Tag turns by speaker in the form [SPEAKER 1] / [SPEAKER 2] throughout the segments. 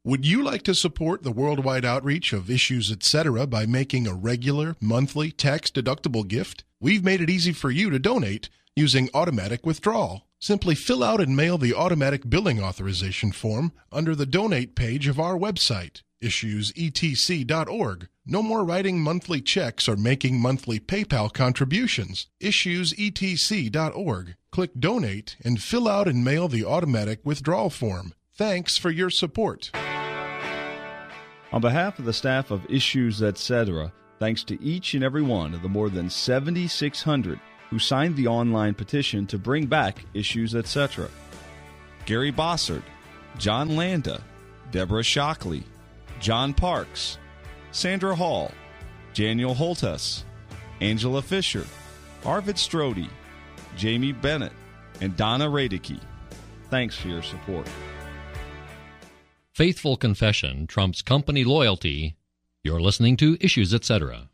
[SPEAKER 1] Would you like to support the worldwide outreach of Issues Etc. by making a regular, monthly, tax-deductible gift? We've made it easy for you to donate using automatic withdrawal. Simply fill out and mail the automatic billing authorization form under the donate page of our website, issuesetc.org. No more writing monthly checks or making monthly PayPal contributions. Issuesetc.org. Click Donate and fill out and mail the automatic withdrawal form. Thanks for your support.
[SPEAKER 2] On behalf of the staff of Issues Etc., thanks to each and every one of the more than 7,600 who signed the online petition to bring back Issues Etc. Gary Bossert, John Landa, Deborah Shockley, John Parks, Sandra Hall, Daniel Holtus, Angela Fisher, Arvid Strode, Jamie Bennett, and Donna Radicke. Thanks for your support.
[SPEAKER 3] Faithful confession trumps company loyalty. You're listening to Issues Etc.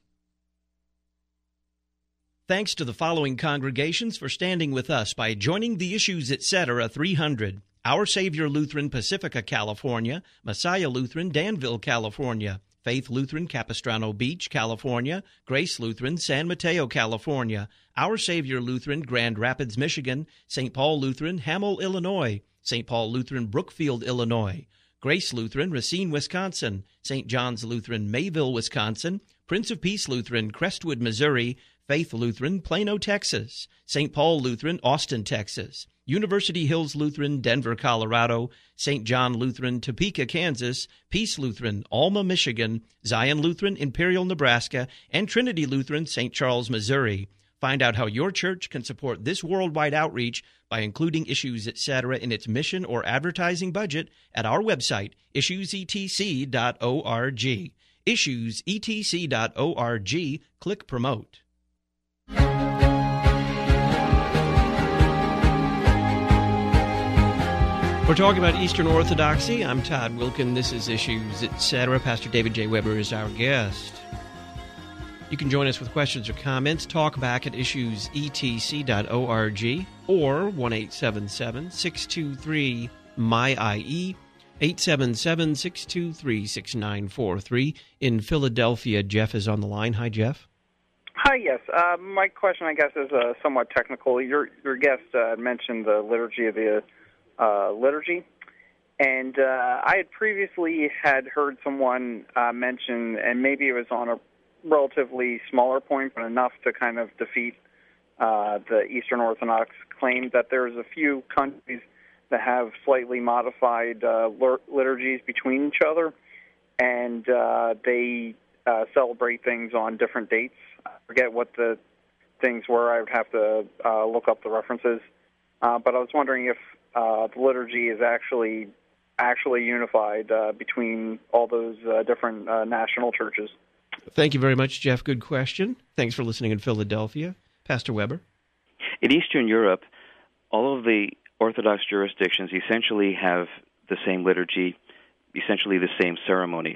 [SPEAKER 4] Thanks to the following congregations for standing with us by joining the Issues Etc. 300. Our Savior Lutheran, Pacifica, California. Messiah Lutheran, Danville, California. Faith Lutheran, Capistrano Beach, California. Grace Lutheran, San Mateo, California. Our Savior Lutheran, Grand Rapids, Michigan. St. Paul Lutheran, Hamel, Illinois. St. Paul Lutheran, Brookfield, Illinois. Grace Lutheran, Racine, Wisconsin. St. John's Lutheran, Mayville, Wisconsin. Prince of Peace Lutheran, Crestwood, Missouri. Faith Lutheran, Plano, Texas. St. Paul Lutheran, Austin, Texas. University Hills Lutheran, Denver, Colorado. St. John Lutheran, Topeka, Kansas. Peace Lutheran, Alma, Michigan. Zion Lutheran, Imperial, Nebraska. And Trinity Lutheran, St. Charles, Missouri. Find out how your church can support this worldwide outreach by including Issues Etc. in its mission or advertising budget at our website, issuesetc.org. Issuesetc.org. Click Promote. We're talking about Eastern Orthodoxy. I'm Todd Wilkin. This is Issues Etc. Pastor David J. Weber is our guest. You can join us with questions or comments. Talk back at issuesetc.org or 1-877-623-MY-IE, 877-623-6943. In Philadelphia, Jeff is on the line. Hi, Jeff.
[SPEAKER 5] Hi, yes. My question, I guess, is somewhat technical. Your guest mentioned the liturgy of the liturgy, and I had previously heard someone mention, and maybe it was on a relatively smaller point, but enough to kind of defeat the Eastern Orthodox claim that there's a few countries that have slightly modified liturgies between each other, and they celebrate things on different dates. I forget what the things were. I would have to look up the references. But I was wondering if the liturgy is actually unified between all those different national churches.
[SPEAKER 4] Thank you very much, Jeff. Good question. Thanks for listening in Philadelphia. Pastor Weber?
[SPEAKER 6] In Eastern Europe, all of the Orthodox jurisdictions essentially have the same liturgy, essentially the same ceremonies.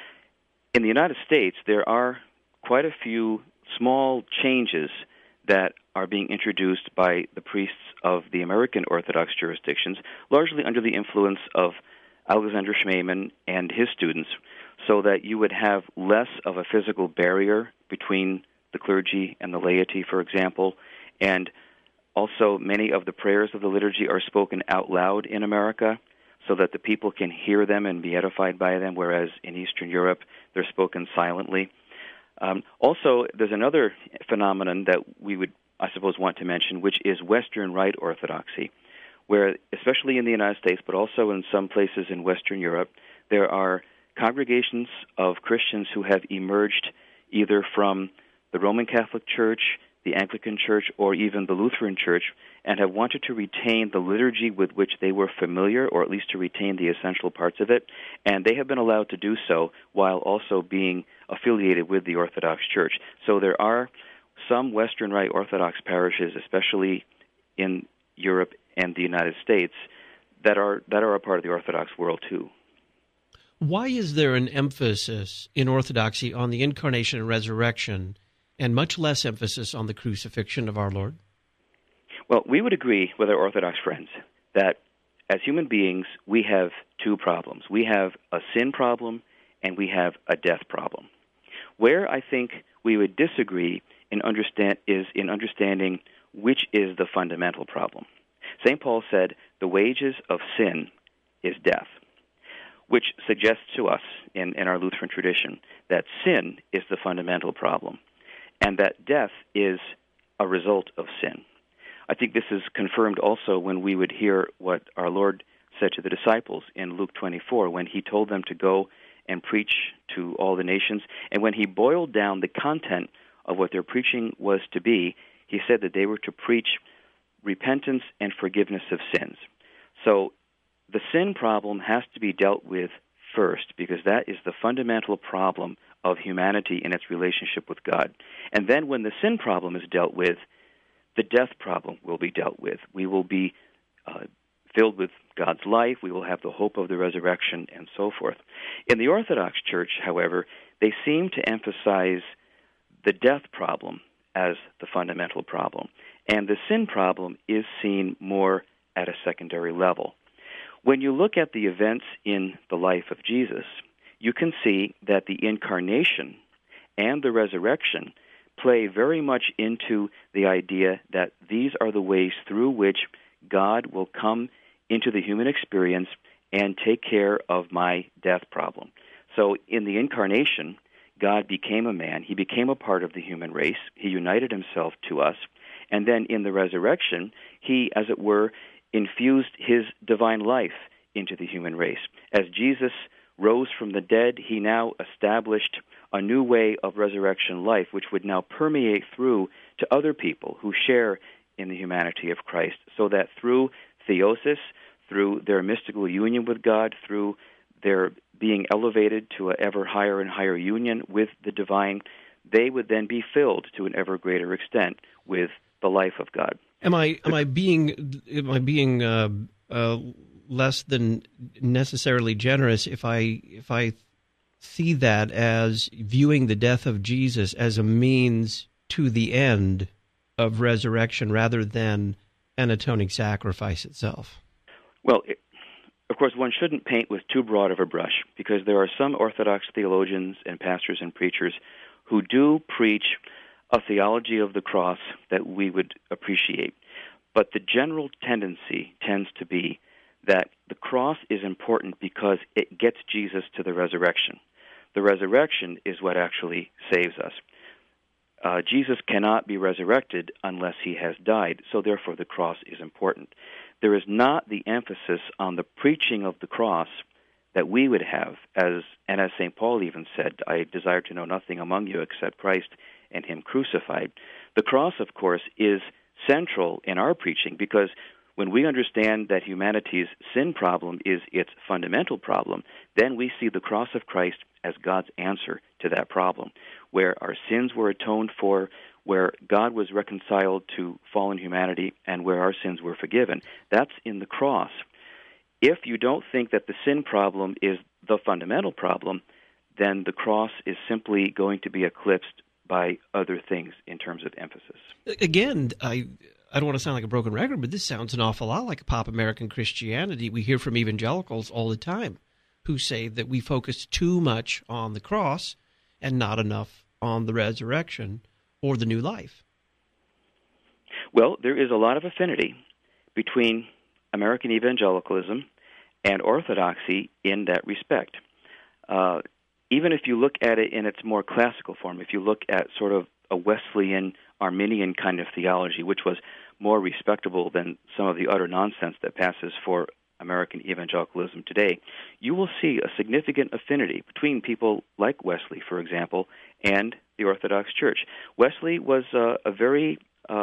[SPEAKER 6] In the United States, there are quite a few small changes that are being introduced by the priests of the American Orthodox jurisdictions, largely under the influence of Alexander Schmemann and his students, so that you would have less of a physical barrier between the clergy and the laity, for example, and also many of the prayers of the liturgy are spoken out loud in America so that the people can hear them and be edified by them, whereas in Eastern Europe they're spoken silently. Also, there's another phenomenon that we would, I suppose, want to mention, which is Western Rite Orthodoxy, where, especially in the United States, but also in some places in Western Europe, there are congregations of Christians who have emerged either from the Roman Catholic Church, the Anglican Church, or even the Lutheran Church, and have wanted to retain the liturgy with which they were familiar, or at least to retain the essential parts of it, and they have been allowed to do so while also being affiliated with the Orthodox Church. So there are some Western Rite Orthodox parishes, especially in Europe and the United States, that are a part of the Orthodox world too.
[SPEAKER 4] Why is there an emphasis in Orthodoxy on the incarnation and resurrection and much less emphasis on the crucifixion of our Lord?
[SPEAKER 6] Well, we would agree with our Orthodox friends that as human beings, we have two problems. We have a sin problem and we have a death problem. Where I think we would disagree in understanding which is the fundamental problem. St. Paul said, the wages of sin is death, which suggests to us in our Lutheran tradition that sin is the fundamental problem and that death is a result of sin. I think this is confirmed also when we would hear what our Lord said to the disciples in Luke 24 when he told them to go and preach to all the nations. And when he boiled down the content of what their preaching was to be, he said that they were to preach repentance and forgiveness of sins. So the sin problem has to be dealt with first because that is the fundamental problem of humanity in its relationship with God. And then when the sin problem is dealt with, the death problem will be dealt with. We will be filled with God's life. We will have the hope of the resurrection and so forth. In the Orthodox Church, however, they seem to emphasize the death problem as the fundamental problem. And the sin problem is seen more at a secondary level. When you look at the events in the life of Jesus, you can see that the incarnation and the resurrection play very much into the idea that these are the ways through which God will come into the human experience and take care of my death problem. So in the incarnation, God became a man. He became a part of the human race. He united himself to us. And then in the resurrection, he, as it were, infused his divine life into the human race. As Jesus rose from the dead, he now established a new way of resurrection life, which would now permeate through to other people who share in the humanity of Christ, so that through theosis, through their mystical union with God, through their being elevated to an ever higher and higher union with the divine, they would then be filled to an ever greater extent with the life of God.
[SPEAKER 4] Am I being less than necessarily generous if I see that as viewing the death of Jesus as a means to the end of resurrection rather than an atoning sacrifice itself?
[SPEAKER 6] Well, of course, one shouldn't paint with too broad of a brush because there are some Orthodox theologians and pastors and preachers who do preach a theology of the cross that we would appreciate. But the general tendency tends to be that the cross is important because it gets Jesus to the resurrection. The resurrection is what actually saves us. Jesus cannot be resurrected unless he has died, so therefore the cross is important. There is not the emphasis on the preaching of the cross that we would have, as St. Paul even said, I desire to know nothing among you except Christ and him crucified. The cross, of course, is central in our preaching because when we understand that humanity's sin problem is its fundamental problem, then we see the cross of Christ as God's answer to that problem, where our sins were atoned for, where God was reconciled to fallen humanity, and where our sins were forgiven. That's in the cross. If you don't think that the sin problem is the fundamental problem, then the cross is simply going to be eclipsed by other things in terms of emphasis.
[SPEAKER 4] Again, I don't want to sound like a broken record, but this sounds an awful lot like pop American Christianity. We hear from evangelicals all the time who say that we focus too much on the cross and not enough on the resurrection or the new life.
[SPEAKER 6] Well, there is a lot of affinity between American evangelicalism and orthodoxy in that respect. Even if you look at it in its more classical form, if you look at sort of a Wesleyan, Arminian kind of theology, which was more respectable than some of the utter nonsense that passes for American evangelicalism today, you will see a significant affinity between people like Wesley, for example, and the Orthodox Church. Wesley was a very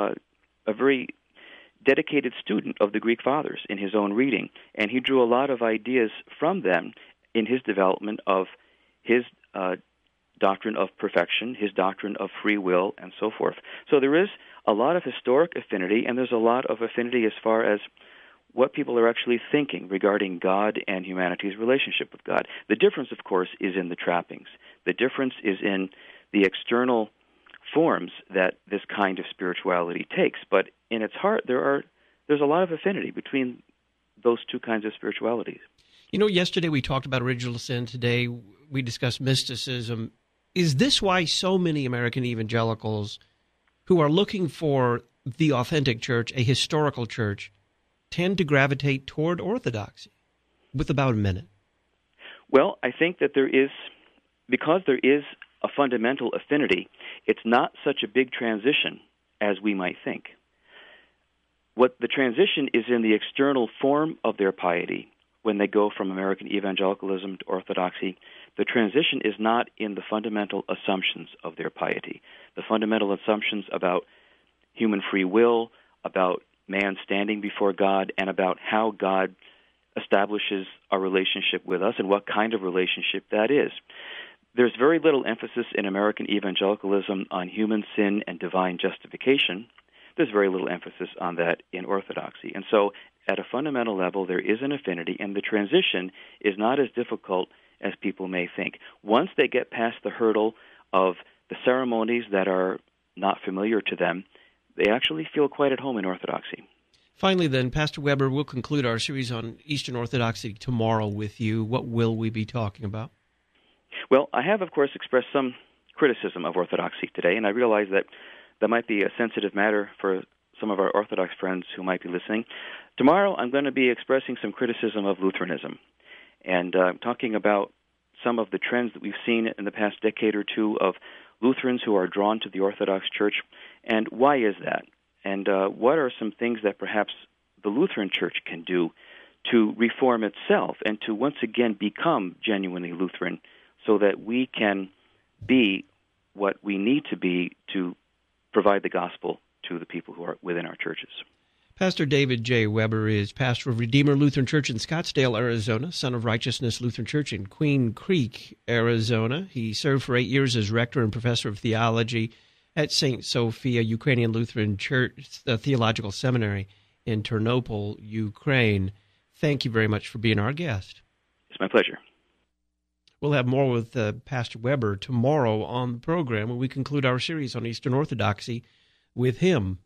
[SPEAKER 6] dedicated student of the Greek Fathers in his own reading, and he drew a lot of ideas from them in his development of his doctrine of perfection, his doctrine of free will, and so forth. So there is a lot of historic affinity, and there's a lot of affinity as far as what people are actually thinking regarding God and humanity's relationship with God. The difference, of course, is in the trappings. The difference is in the external forms that this kind of spirituality takes. But in its heart, there's a lot of affinity between those two kinds of spiritualities.
[SPEAKER 4] You know, yesterday we talked about original sin. Today we discussed mysticism. Is this why so many American evangelicals who are looking for the authentic church, a historical church, tend to gravitate toward orthodoxy? With about a minute.
[SPEAKER 6] Well, I think that because there is a fundamental affinity, it's not such a big transition as we might think. What the transition is in the external form of their piety when they go from American evangelicalism to orthodoxy. The transition is not in the fundamental assumptions of their piety, the fundamental assumptions about human free will, about man standing before God, and about how God establishes a relationship with us and what kind of relationship that is. There's very little emphasis in American evangelicalism on human sin and divine justification. There's very little emphasis on that in orthodoxy. And so at a fundamental level, there is an affinity, and the transition is not as difficult as people may think. Once they get past the hurdle of the ceremonies that are not familiar to them, they actually feel quite at home in orthodoxy.
[SPEAKER 4] Finally, then, Pastor Weber, we'll conclude our series on Eastern Orthodoxy tomorrow with you. What will we be talking about?
[SPEAKER 6] Well, I have, of course, expressed some criticism of orthodoxy today, and I realize that that might be a sensitive matter for some of our Orthodox friends who might be listening. Tomorrow, I'm going to be expressing some criticism of Lutheranism and talking about some of the trends that we've seen in the past decade or two of Lutherans who are drawn to the Orthodox Church, and why is that? And what are some things that perhaps the Lutheran Church can do to reform itself and to once again become genuinely Lutheran so that we can be what we need to be to provide the gospel to the people who are within our churches.
[SPEAKER 4] Pastor David J. Weber is pastor of Redeemer Lutheran Church in Scottsdale, Arizona, Son of Righteousness Lutheran Church in Queen Creek, Arizona. He served for 8 years as rector and professor of theology at St. Sophia Ukrainian Lutheran Church Theological Seminary in Ternopil, Ukraine. Thank you very much for being our guest.
[SPEAKER 6] It's my pleasure.
[SPEAKER 4] We'll have more with Pastor Weber tomorrow on the program when we conclude our series on Eastern Orthodoxy with him.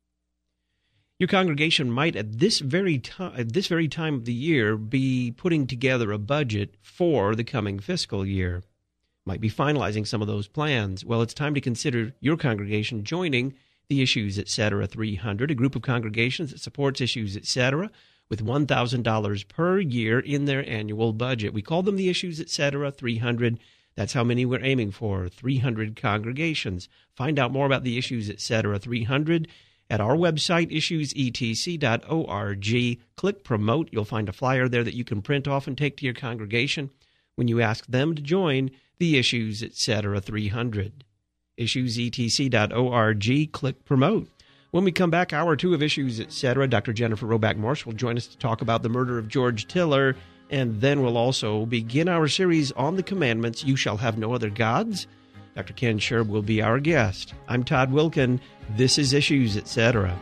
[SPEAKER 4] Your congregation might at this very time of the year be putting together a budget for the coming fiscal year. Might be finalizing some of those plans. Well, it's time to consider your congregation joining the Issues Etc. 300, a group of congregations that supports Issues Etc. with $1,000 per year in their annual budget. We call them the Issues Etc. 300. That's how many we're aiming for, 300 congregations. Find out more about the Issues Etc. 300 at our website, issuesetc.org. Click Promote. You'll find a flyer there that you can print off and take to your congregation when you ask them to join the Issues Etc. 300. Issuesetc.org. Click Promote. When we come back, Hour 2 of Issues Etc., Dr. Jennifer Roback-Marsh will join us to talk about the murder of George Tiller, and then we'll also begin our series on the commandments, You Shall Have No Other Gods. Dr. Ken Sherb will be our guest. I'm Todd Wilkin. This is Issues Etc.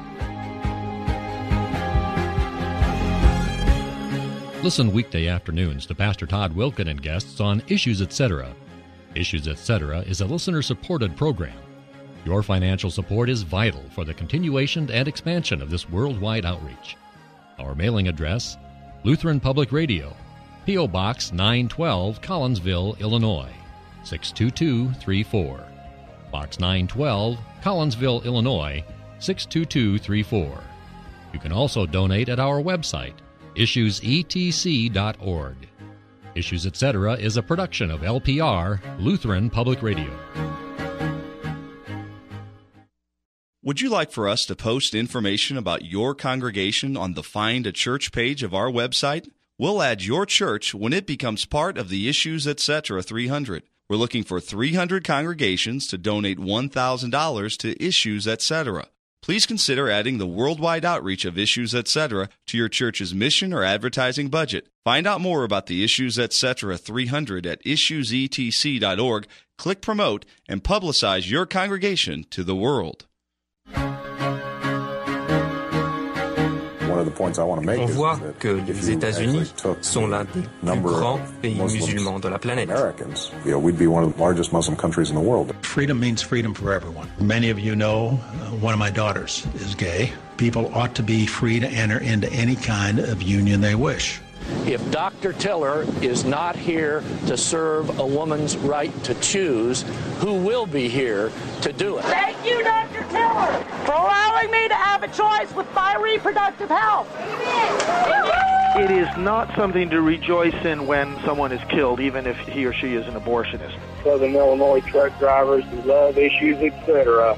[SPEAKER 3] Listen weekday afternoons to Pastor Todd Wilkin and guests on Issues Etc. Issues Etc. is a listener-supported program. Your financial support is vital for the continuation and expansion of this worldwide outreach. Our mailing address, Lutheran Public Radio, P.O. Box 912, Collinsville, Illinois, 62234. Box 912, Collinsville, Illinois, 62234. You can also donate at our website, issuesetc.org. Issues Etc. is a production of LPR, Lutheran Public Radio.
[SPEAKER 2] Would you like for us to post information about your congregation on the Find a Church page of our website? We'll add your church when it becomes part of the Issues Etc. 300. We're looking for 300 congregations to donate $1,000 to Issues Etc. Please consider adding the worldwide outreach of Issues Etc. to your church's mission or advertising budget. Find out more about the Issues Etc. 300 at issuesetc.org. Click Promote and publicize your congregation to the world.
[SPEAKER 7] One of the points I want to make
[SPEAKER 8] On
[SPEAKER 7] is
[SPEAKER 8] voit
[SPEAKER 7] that
[SPEAKER 8] que les États-Unis sont l'un des plus grands pays musulmans de la planète.
[SPEAKER 7] Americans, we'd be one of the largest Muslim countries in the world.
[SPEAKER 9] Freedom means freedom for everyone. Many of you know one of my daughters is gay. People ought to be free to enter into any kind of union they wish.
[SPEAKER 10] If Dr. Tiller is not here to serve a woman's right to choose, who will be here to do it?
[SPEAKER 11] Thank you, Dr. Tiller, for allowing me to have a choice with my reproductive health.
[SPEAKER 12] It is not something to rejoice in when someone is killed, even if he or she is an abortionist.
[SPEAKER 13] Southern Illinois truck drivers who love issues, etc.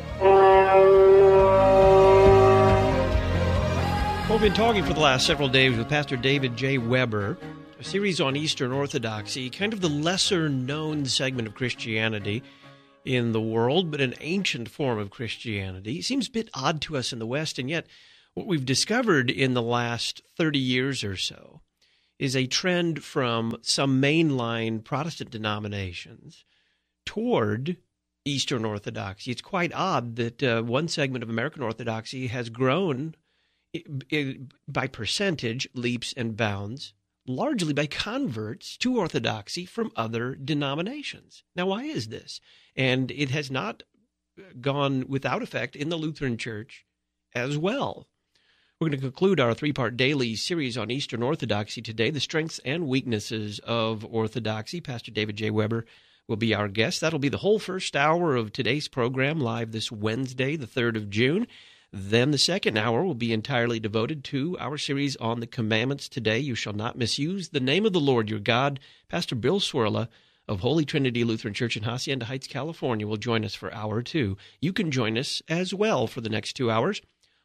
[SPEAKER 4] We've been talking for the last several days with Pastor David J. Weber, a series on Eastern Orthodoxy, kind of the lesser-known segment of Christianity in the world, but an ancient form of Christianity. It seems a bit odd to us in the West, and yet what we've discovered in the last 30 years or so is a trend from some mainline Protestant denominations toward Eastern Orthodoxy. It's quite odd that one segment of American Orthodoxy has grown by percentage, leaps and bounds, largely by converts to Orthodoxy from other denominations. Now, why is this? And it has not gone without effect in the Lutheran Church as well. We're going to conclude our three-part daily series on Eastern Orthodoxy today, the strengths and weaknesses of Orthodoxy. Pastor David J. Weber will be our guest. That'll be the whole first hour of today's program, live this Wednesday, the 3rd of June. Then the second hour will be entirely devoted to our series on the commandments today. You shall not misuse the name of the Lord your God. Pastor Bill Swirla of Holy Trinity Lutheran Church in Hacienda Heights, California, will join us for hour 2. You can join us as well for the next 2 hours.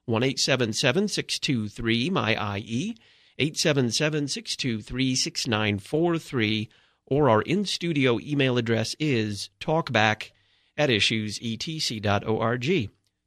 [SPEAKER 4] 1-877-623-MY-IE, 877-623-6943, or our in-studio email address is talkback@issuesetc.org.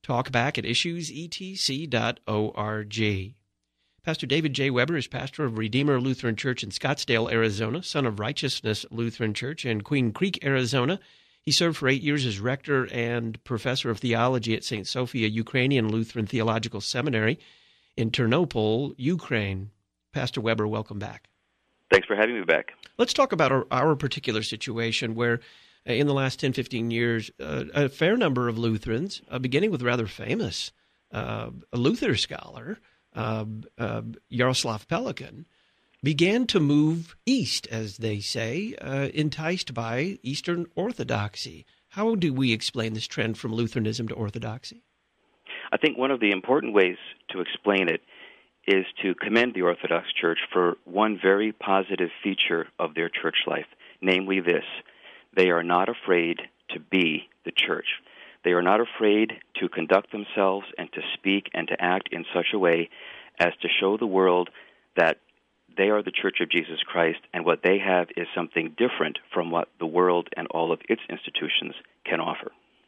[SPEAKER 4] talkback@issuesetc.org. Pastor David J. Weber is pastor of Redeemer Lutheran Church in Scottsdale, Arizona, Son of Righteousness Lutheran Church in Queen Creek, Arizona. He served for 8 years as rector and professor of theology at St. Sophia Ukrainian Lutheran Theological Seminary in Ternopil, Ukraine. Pastor Weber, welcome back.
[SPEAKER 6] Thanks for having me back.
[SPEAKER 4] Let's talk about our particular situation where in the last 10, 15 years, a fair number of Lutherans, beginning with a rather famous Luther scholar, Yaroslav Pelikan, began to move east, as they say, enticed by Eastern Orthodoxy. How do we explain this trend from Lutheranism to Orthodoxy?
[SPEAKER 6] I think one of the important ways to explain it is to commend the Orthodox Church for one very positive feature of their church life, namely this: they are not afraid to be the church. They are not afraid to conduct themselves and to speak and to act in such a way as to show the world that they are the Church of Jesus Christ, and what they have is something different from what the world and all of its institutions can offer.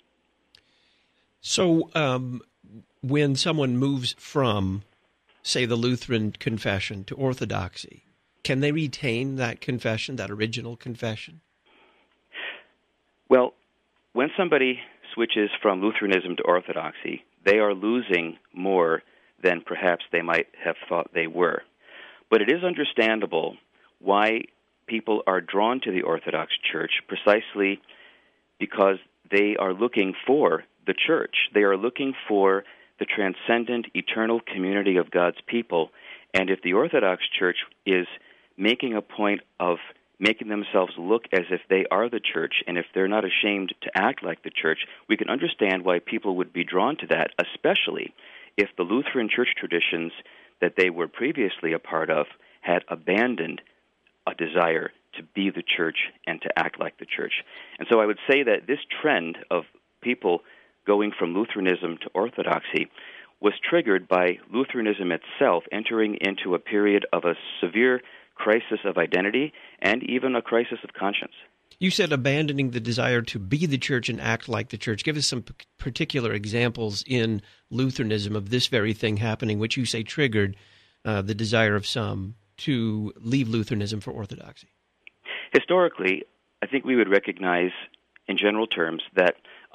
[SPEAKER 4] So when someone moves from, say, the Lutheran confession to Orthodoxy, can they retain that confession, that original confession?
[SPEAKER 6] Well, when somebody switches from Lutheranism to Orthodoxy, they are losing more than perhaps they might have thought they were. But it is understandable why people are drawn to the Orthodox Church, precisely because they are looking for the church. They are looking for the transcendent, eternal community of God's people. And if the Orthodox Church is making a point of making themselves look as if they are the church, and if they're not ashamed to act like the church, we can understand why people would be drawn to that, especially if the Lutheran church traditions that they were previously a part of had abandoned a desire to be the church and to act like the church. And so I would say that this trend of people going from Lutheranism to Orthodoxy was triggered by Lutheranism itself entering into a period of a severe crisis of identity and even a crisis of conscience.
[SPEAKER 4] You said abandoning the desire to be the church and act like the church. Give us some particular examples in Lutheranism of this very thing happening, which you say triggered the desire of some to leave Lutheranism for Orthodoxy.
[SPEAKER 6] Historically, I think we would recognize in general terms that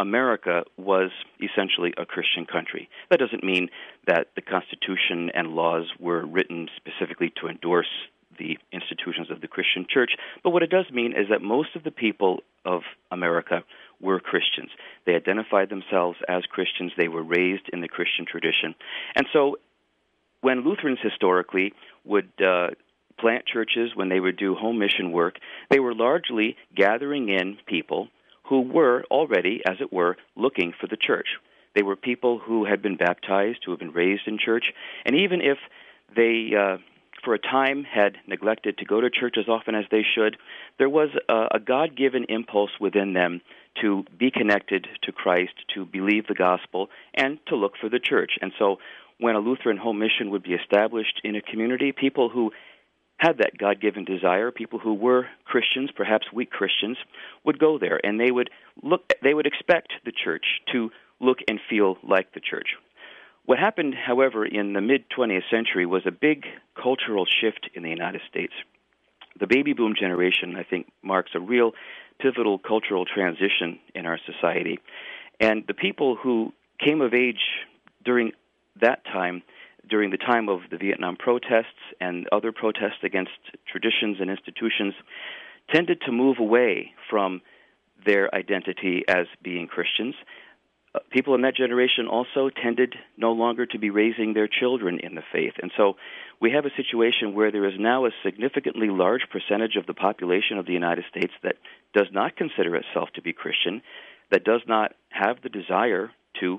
[SPEAKER 6] America was essentially a Christian country. That doesn't mean that the Constitution and laws were written specifically to endorse the institutions of the Christian church, but what it does mean is that most of the people of America were Christians. They identified themselves as Christians. They were raised in the Christian tradition. And so when Lutherans historically would plant churches, when they would do home mission work, they were largely gathering in people who were already, as it were, looking for the church. They were people who had been baptized, who had been raised in church, and even if they, for a time, had neglected to go to church as often as they should, there was a God-given impulse within them to be connected to Christ, to believe the gospel, and to look for the church. And so when a Lutheran home mission would be established in a community, people who had that God-given desire, people who were Christians, perhaps weak Christians, would go there, and they would expect the church to look and feel like the church. What happened, however, in the mid-20th century was a big cultural shift in the United States. The baby boom generation, I think, marks a real pivotal cultural transition in our society. And the people who came of age during that time, during the time of the Vietnam protests and other protests against traditions and institutions, tended to move away from their identity as being Christians. People in that generation also tended no longer to be raising their children in the faith. And so we have a situation where there is now a significantly large percentage of the population of the United States that does not consider itself to be Christian, that does not have the desire to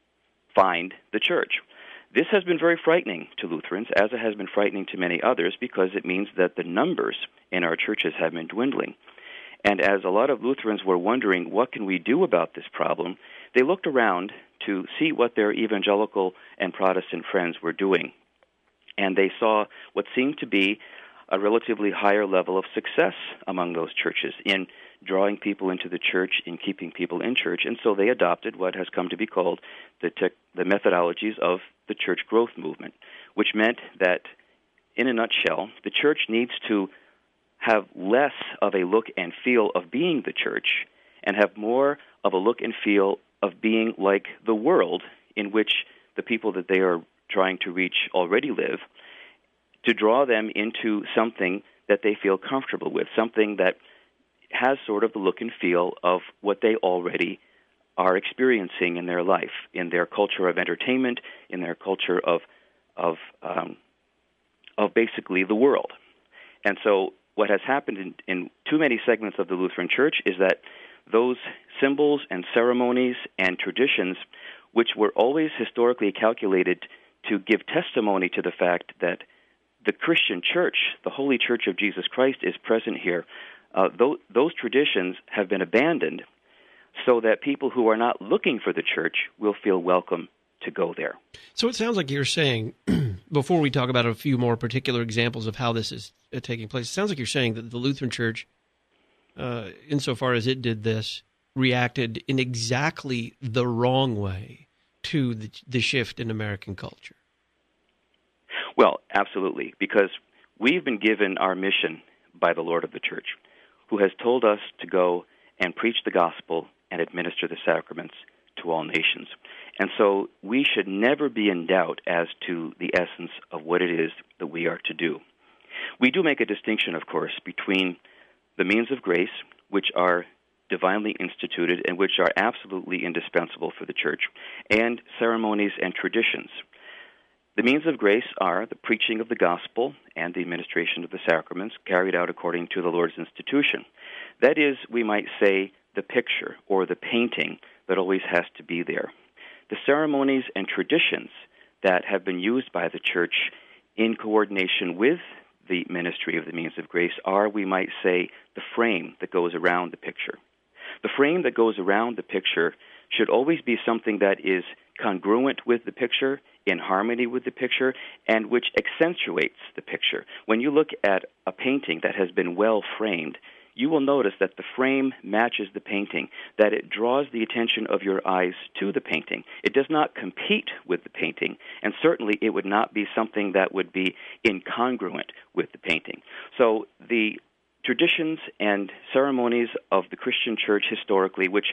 [SPEAKER 6] find the church. This has been very frightening to Lutherans, as it has been frightening to many others, because it means that the numbers in our churches have been dwindling. And as a lot of Lutherans were wondering, what can we do about this problem, they looked around to see what their evangelical and Protestant friends were doing. And they saw what seemed to be a relatively higher level of success among those churches in drawing people into the church, in keeping people in church. And so they adopted what has come to be called the methodologies of the church growth movement, which meant that, in a nutshell, the church needs to have less of a look and feel of being the church and have more of a look and feel of being like the world in which the people that they are trying to reach already live, to draw them into something that they feel comfortable with, something that has sort of the look and feel of what they already are experiencing in their life, in their culture of entertainment, in their culture of basically the world. And so what has happened in too many segments of the Lutheran Church is that those symbols and ceremonies and traditions, which were always historically calculated to give testimony to the fact that the Christian church, the Holy Church of Jesus Christ, is present here, those traditions have been abandoned so that people who are not looking for the church will feel welcome to go there.
[SPEAKER 4] So it sounds like you're saying, before we talk about a few more particular examples of how this is taking place, it sounds like you're saying that the Lutheran Church, insofar as it did this, reacted in exactly the wrong way to the shift in American culture.
[SPEAKER 6] Well, absolutely, because we've been given our mission by the Lord of the Church, who has told us to go and preach the gospel and administer the sacraments to all nations. And so we should never be in doubt as to the essence of what it is that we are to do. We do make a distinction, of course, between the means of grace, which are divinely instituted and which are absolutely indispensable for the church, and ceremonies and traditions. The means of grace are the preaching of the gospel and the administration of the sacraments carried out according to the Lord's institution. That is, we might say, the picture or the painting that always has to be there. The ceremonies and traditions that have been used by the church in coordination with the ministry of the means of grace are, we might say, the frame that goes around the picture. The frame that goes around the picture should always be something that is congruent with the picture, in harmony with the picture, and which accentuates the picture. When you look at a painting that has been well framed, you will notice that the frame matches the painting, that it draws the attention of your eyes to the painting. It does not compete with the painting, and certainly it would not be something that would be incongruent with the painting. So the traditions and ceremonies of the Christian church historically, which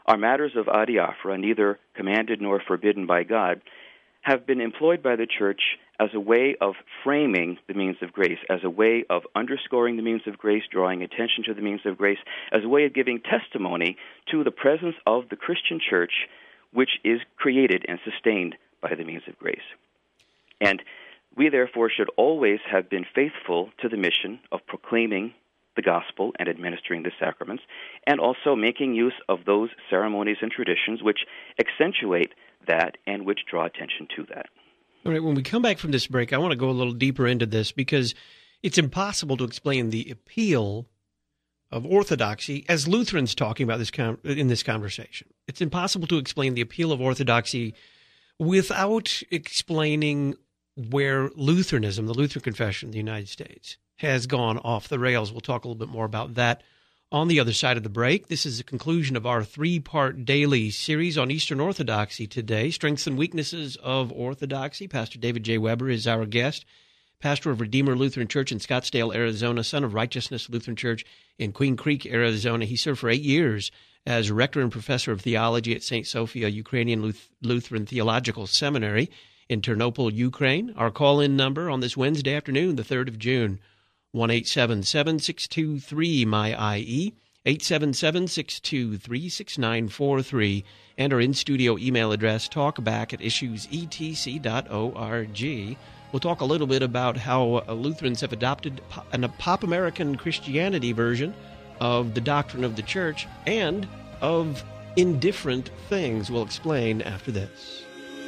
[SPEAKER 6] are matters of adiaphora, neither commanded nor forbidden by God, have been employed by the Church as a way of framing the means of grace, as a way of underscoring the means of grace, drawing attention to the means of grace, as a way of giving testimony to the presence of the Christian Church, which is created and sustained by the means of grace. And we, therefore, should always have been faithful to the mission of proclaiming the gospel and administering the sacraments, and also making use of those ceremonies and traditions which accentuate that and which draw attention to that.
[SPEAKER 4] All right, when we come back from this break, I want to go a little deeper into this because it's impossible to explain the appeal of orthodoxy as Lutherans talking about this in this conversation. It's impossible to explain the appeal of orthodoxy without explaining where Lutheranism, the Lutheran confession in the United States, has gone off the rails. We'll talk a little bit more about that on the other side of the break. This is the conclusion of our 3-part daily series on Eastern Orthodoxy today, Strengths and Weaknesses of Orthodoxy. Pastor David J. Weber is our guest, pastor of Redeemer Lutheran Church in Scottsdale, Arizona, Son of Righteousness Lutheran Church in Queen Creek, Arizona. He served for 8 years as rector and professor of theology at St. Sophia Ukrainian Lutheran Theological Seminary in Ternopil, Ukraine. Our call-in number on this Wednesday afternoon, the 3rd of June, 1-877-623-MY-IE, 877-623-6943, and our in-studio email address, talkback@issuesetc.org. We'll talk a little bit about how Lutherans have adopted a pop American Christianity version of the doctrine of the Church and of indifferent things. We'll explain after this.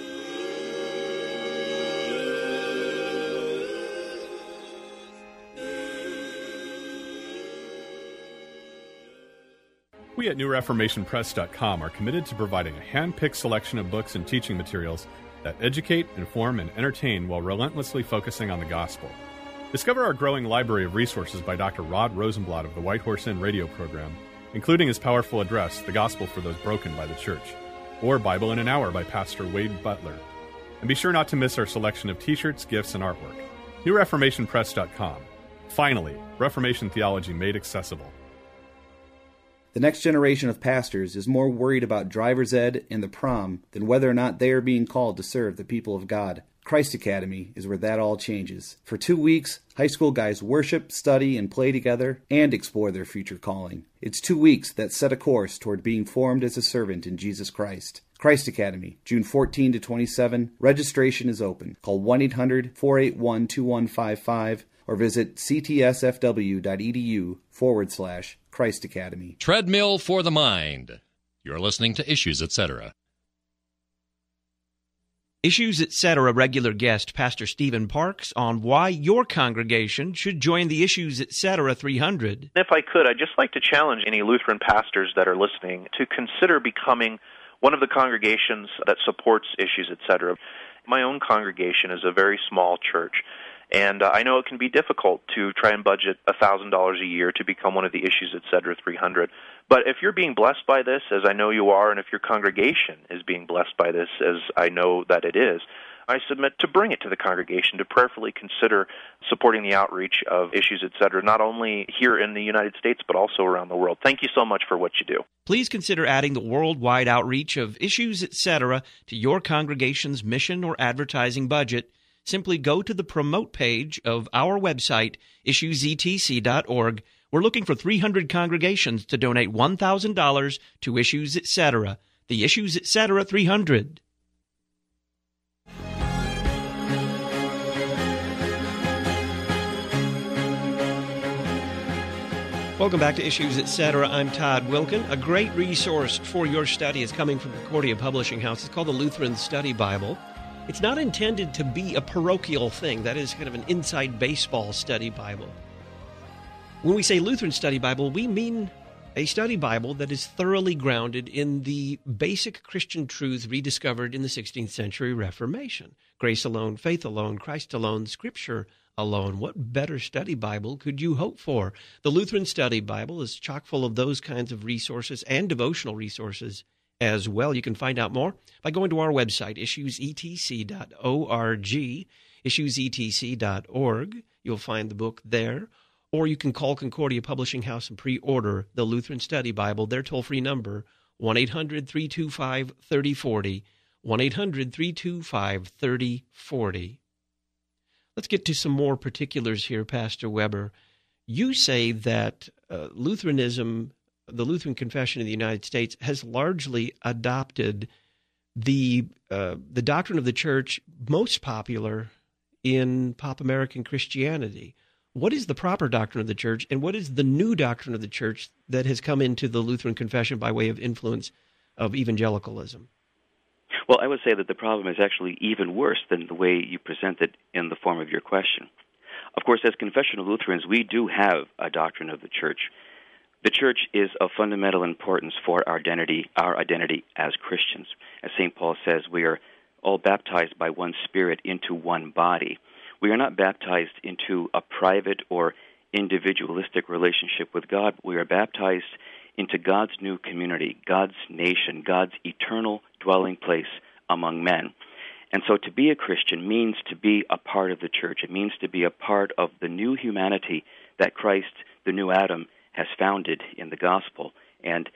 [SPEAKER 14] We at NewReformationPress.com are committed to providing a hand-picked selection of books and teaching materials that educate, inform, and entertain while relentlessly focusing on the gospel. Discover our growing library of resources by Dr. Rod Rosenblatt of the White Horse Inn radio program, including his powerful address, The Gospel for Those Broken by the Church, or Bible in an Hour by Pastor Wade Butler. And be sure not to miss our selection of t-shirts, gifts, and artwork. NewReformationPress.com. Finally, Reformation theology made accessible.
[SPEAKER 15] The next generation of pastors is more worried about driver's ed and the prom than whether or not they are being called to serve the people of God. Christ Academy is where that all changes. For 2 weeks, high school guys worship, study, and play together, and explore their future calling. It's 2 weeks that set a course toward being formed as a servant in Jesus Christ. Christ Academy, June 14 to 27. Registration is open. Call 1-800-481-2155 or visit ctsfw.edu/Christ Academy.
[SPEAKER 3] Treadmill for the Mind. You're listening to Issues, Etc.
[SPEAKER 4] Issues, Etc. regular guest, Pastor Stephen Parks, on why your congregation should join the Issues, Etc. 300.
[SPEAKER 16] If I could, I'd just like to challenge any Lutheran pastors that are listening to consider becoming one of the congregations that supports Issues, Etc. My own congregation is a very small church, and I know it can be difficult to try and budget $1,000 a year to become one of the Issues, Etc. 300. But if you're being blessed by this, as I know you are, and if your congregation is being blessed by this, as I know that it is, I submit to bring it to the congregation to prayerfully consider supporting the outreach of Issues, Etc., not only here in the United States, but also around the world. Thank you so much for what you do.
[SPEAKER 4] Please consider adding the worldwide outreach of Issues, Etc. to your congregation's mission or advertising budget. Simply go to the promote page of our website, issuesetc.org. We're looking for 300 congregations to donate $1,000 to Issues, Etc. The Issues, Etc. 300. Welcome back to Issues, Etc. I'm Todd Wilkin. A great resource for your study is coming from Concordia Publishing House. It's called the Lutheran Study Bible. It's not intended to be a parochial thing. That is kind of an inside baseball study Bible. When we say Lutheran Study Bible, we mean a study Bible that is thoroughly grounded in the basic Christian truths rediscovered in the 16th century Reformation. Grace alone, faith alone, Christ alone, Scripture alone. What better study Bible could you hope for? The Lutheran Study Bible is chock full of those kinds of resources and devotional resources as well. You can find out more by going to our website, issuesetc.org, issuesetc.org. You'll find the book there. Or you can call Concordia Publishing House and pre-order the Lutheran Study Bible. Their toll-free number, 1-800-325-3040, 1-800-325-3040. Let's get to some more particulars here, Pastor Weber. You say that Lutheranism, the Lutheran Confession of the United States, has largely adopted the doctrine of the Church most popular in pop American Christianity. What is the proper doctrine of the Church, and what is the new doctrine of the Church that has come into the Lutheran Confession by way of influence of evangelicalism?
[SPEAKER 6] Well, I would say that the problem is actually even worse than the way you present it in the form of your question. Of course, as confessional Lutherans, we do have a doctrine of the Church. The Church is of fundamental importance for our identity as Christians. As St. Paul says, we are all baptized by one Spirit into one body. We are not baptized into a private or individualistic relationship with God. We are baptized into God's new community, God's nation, God's eternal dwelling place among men. And so to be a Christian means to be a part of the Church. It means to be a part of the new humanity that Christ, the new Adam, has founded in the gospel, and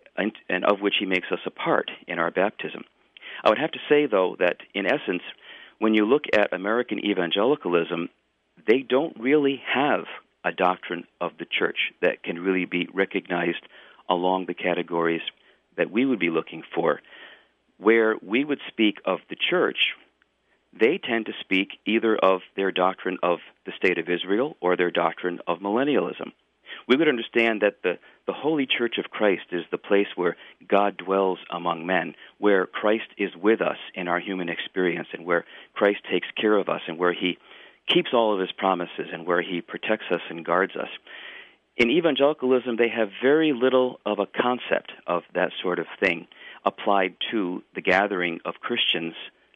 [SPEAKER 6] of which he makes us a part in our baptism. I would have to say, though, that in essence, when you look at American evangelicalism, they don't really have a doctrine of the Church that can really be recognized along the categories that we would be looking for. Where we would speak of the Church, they tend to speak either of their doctrine of the State of Israel or their doctrine of millennialism. We would understand that the Holy Church of Christ is the place where God dwells among men, where Christ is with us in our human experience, and where Christ takes care of us, and where he keeps all of his promises, and where he protects us and guards us. In evangelicalism, they have very little of a concept of that sort of thing applied to the gathering of Christians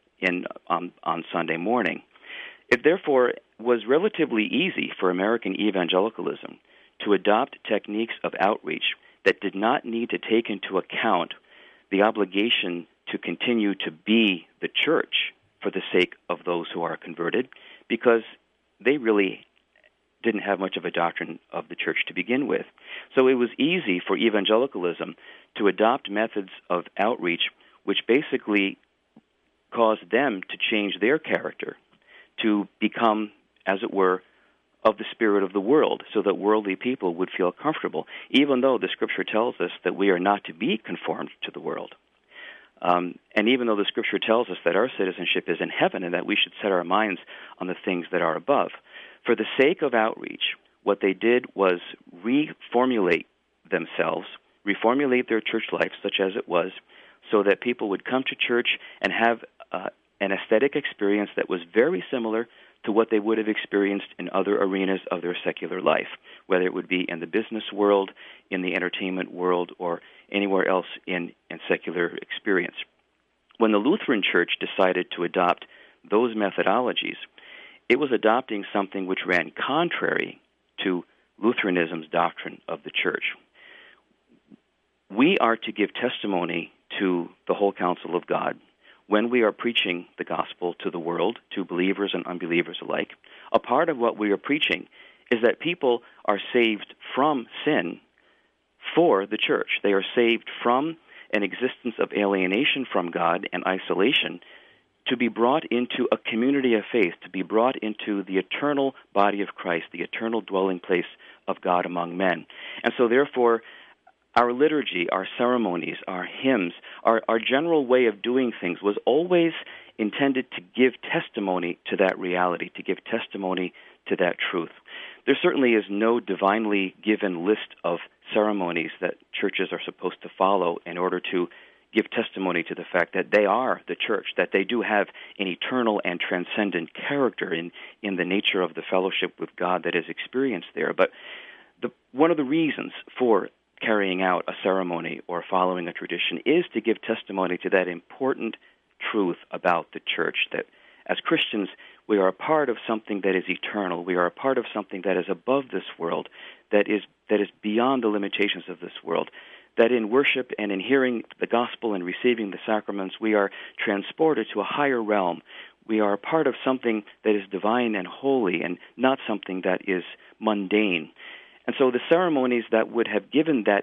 [SPEAKER 6] on Sunday morning. It therefore was relatively easy for American evangelicalism to adopt techniques of outreach that did not need to take into account the obligation to continue to be the church for the sake of those who are converted, because they really didn't have much of a doctrine of the church to begin with. So it was easy for evangelicalism to adopt methods of outreach which basically caused them to change their character, to become, as it were, of the spirit of the world, so that worldly people would feel comfortable, even though the Scripture tells us that we are not to be conformed to the world. And even though the Scripture tells us that our citizenship is in heaven and that we should set our minds on the things that are above, for the sake of outreach, what they did was reformulate themselves, reformulate their church life, such as it was, so that people would come to church and have an aesthetic experience that was very similar to what they would have experienced in other arenas of their secular life, whether it would be in the business world, in the entertainment world, or anywhere else in secular experience. When the Lutheran Church decided to adopt those methodologies, it was adopting something which ran contrary to Lutheranism's doctrine of the church. We are to give testimony to the whole counsel of God when we are preaching the gospel to the world, to believers and unbelievers alike. A part of what we are preaching is that people are saved from sin for the church. They are saved from an existence of alienation from God and isolation to be brought into a community of faith, to be brought into the eternal body of Christ, the eternal dwelling place of God among men. And so therefore, our liturgy, our ceremonies, our hymns, our general way of doing things was always intended to give testimony to that reality, to give testimony to that truth. There certainly is no divinely given list of ceremonies that churches are supposed to follow in order to give testimony to the fact that they are the church, that they do have an eternal and transcendent character in the nature of the fellowship with God that is experienced there. But one of the reasons for carrying out a ceremony or following a tradition is to give testimony to that important truth about the church, that as Christians we are a part of something that is eternal. We are a part of something that is above this world, that is beyond the limitations of this world, that in worship and in hearing the gospel and receiving the sacraments, we are transported to a higher realm. We are a part of something that is divine and holy and not something that is mundane. And so the ceremonies that would have given that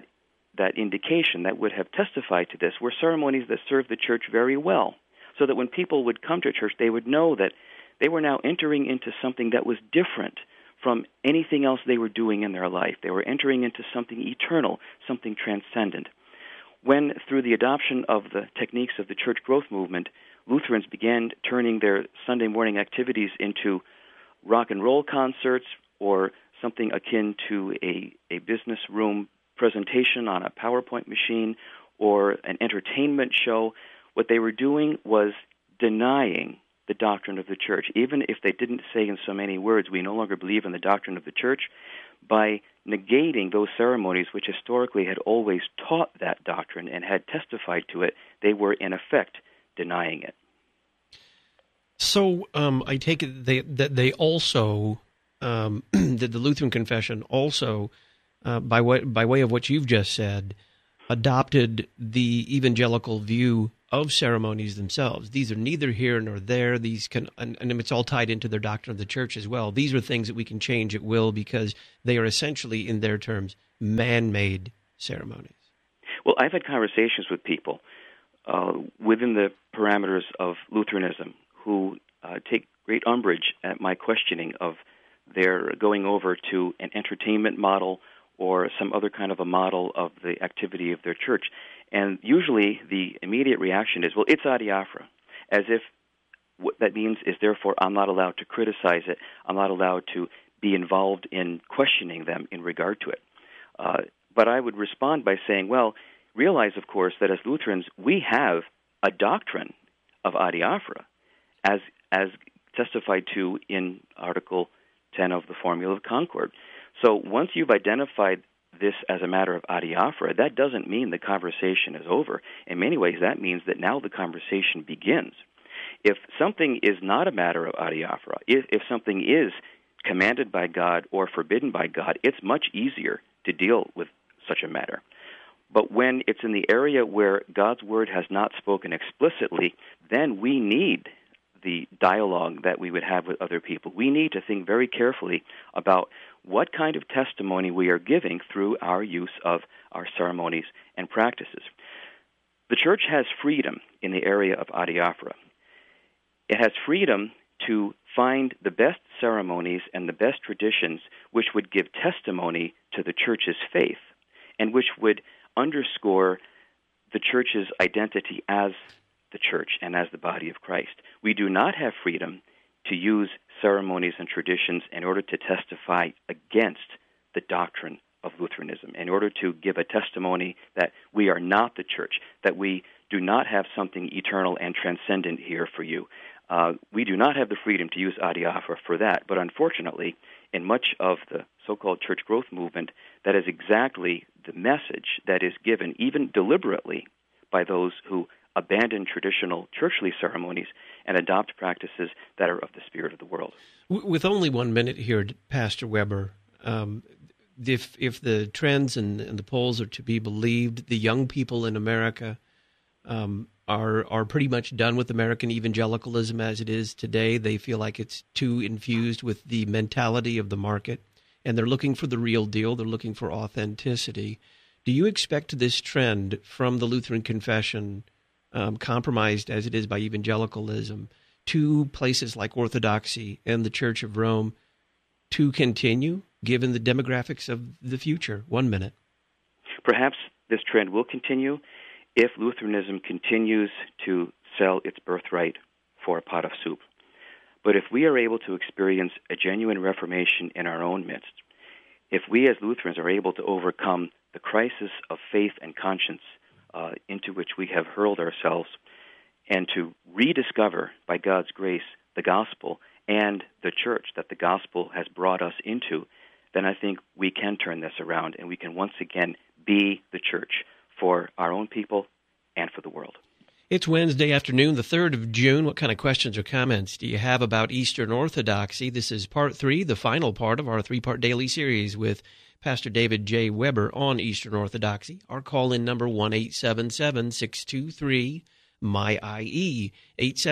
[SPEAKER 6] that indication that would have testified to this were ceremonies that served the church very well, so that when people would come to church, they would know that they were now entering into something that was different from anything else they were doing in their life. They were entering into something eternal, something transcendent. When, through the adoption of the techniques of the church growth movement, Lutherans began turning their Sunday morning activities into rock and roll concerts or something akin to a business room presentation on a PowerPoint machine or an entertainment show, what they were doing was denying the doctrine of the church. Even if they didn't say in so many words, we no longer believe in the doctrine of the church, by negating those ceremonies which historically had always taught that doctrine and had testified to it, they were in effect denying it.
[SPEAKER 17] So I take it that they also, that the Lutheran Confession also, by way of what you've just said, adopted the evangelical view of ceremonies themselves. These are neither here nor there. These can, and it's all tied into their doctrine of the church as well. These are things that we can change at will because they are essentially, in their terms, man-made ceremonies.
[SPEAKER 6] Well, I've had conversations with people within the parameters of Lutheranism who take great umbrage at my questioning of their going over to an entertainment model or some other kind of a model of the activity of their church. And usually the immediate reaction is, well, it's adiaphora, as if what that means is, therefore, I'm not allowed to criticize it. I'm not allowed to be involved in questioning them in regard to it. But I would respond by saying, well, realize, of course, that as Lutherans, we have a doctrine of adiaphora, as testified to in Article 10 of the Formula of Concord. So once you've identified this as a matter of adiaphora, that doesn't mean the conversation is over. In many ways, that means that now the conversation begins. If something is not a matter of adiaphora, if something is commanded by God or forbidden by God, it's much easier to deal with such a matter. But when it's in the area where God's word has not spoken explicitly, then we need the dialogue that we would have with other people. We need to think very carefully about what kind of testimony we are giving through our use of our ceremonies and practices. The church has freedom in the area of adiaphora. It has freedom to find the best ceremonies and the best traditions which would give testimony to the church's faith and which would underscore the church's identity as the church and as the body of Christ. We do not have freedom to use ceremonies and traditions in order to testify against the doctrine of Lutheranism, in order to give a testimony that we are not the church, that we do not have something eternal and transcendent here for you. We do not have the freedom to use adiaphora for that, but unfortunately, in much of the so-called church growth movement, that is exactly the message that is given, even deliberately, by those who abandon traditional churchly ceremonies and adopt practices that are of the spirit of the world.
[SPEAKER 17] With only 1 minute here, Pastor Weber, if the trends and the polls are to be believed, the young people in America are pretty much done with American evangelicalism as it is today. They feel like it's too infused with the mentality of the market, and they're looking for the real deal. They're looking for authenticity. Do you expect this trend from the Lutheran Confession, compromised as it is by evangelicalism, to places like Orthodoxy and the Church of Rome to continue, given the demographics of the future? 1 minute.
[SPEAKER 6] Perhaps this trend will continue if Lutheranism continues to sell its birthright for a pot of soup. But if we are able to experience a genuine reformation in our own midst, if we as Lutherans are able to overcome the crisis of faith and conscience into which we have hurled ourselves, and to rediscover, by God's grace, the gospel and the church that the gospel has brought us into, then I think we can turn this around and we can once again be the church for our own people and for the world.
[SPEAKER 17] It's Wednesday afternoon, the 3rd of June. What kind of questions or comments do you have about Eastern Orthodoxy? This is part 3, the final part of our 3-part daily series with Pastor David J. Weber on Eastern Orthodoxy. Our call-in number 1-877-623-MY-IE,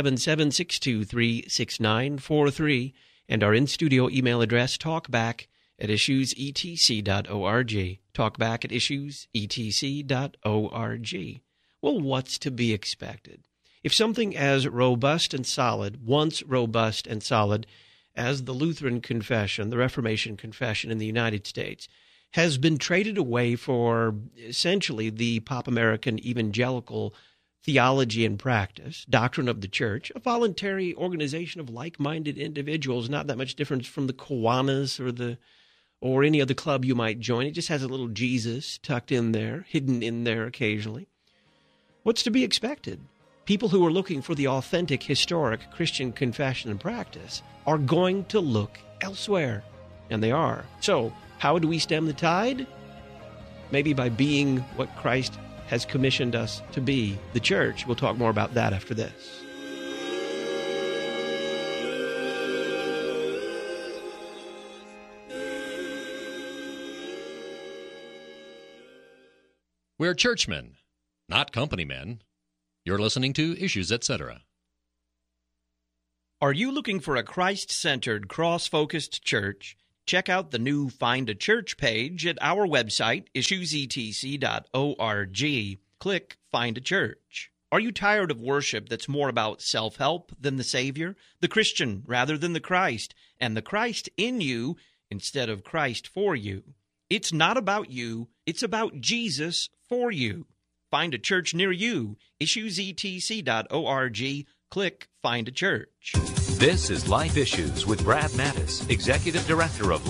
[SPEAKER 17] 877-623-6943, and our in-studio email address, talkback at issuesetc.org. Talkback at issuesetc.org. Well, what's to be expected? If something as robust and solid, once robust and solid, as the Lutheran Confession, the Reformation Confession in the United States, has been traded away for essentially the Pop American evangelical theology and practice, doctrine of the church, a voluntary organization of like-minded individuals, not that much difference from the Kiwanis or any other club you might join. It just has a little Jesus tucked in there, hidden in there occasionally. What's to be expected? People who are looking for the authentic, historic Christian confession and practice are going to look elsewhere, and they are. So, how do we stem the tide? Maybe by being what Christ has commissioned us to be, the church. We'll talk more about that after this.
[SPEAKER 3] We're churchmen, not company men. You're listening to Issues, Etc.
[SPEAKER 4] Are you looking for a Christ-centered, cross-focused church? Check out the new Find a Church page at our website, issuesetc.org. Click Find a Church. Are you tired of worship that's more about self-help than the Savior, the Christian rather than the Christ, and the Christ in you instead of Christ for you? It's not about you, it's about Jesus for you. Find a church near you, issuesetc.org. Click Find a Church.
[SPEAKER 18] This is Life Issues with Brad Mattis, Executive Director of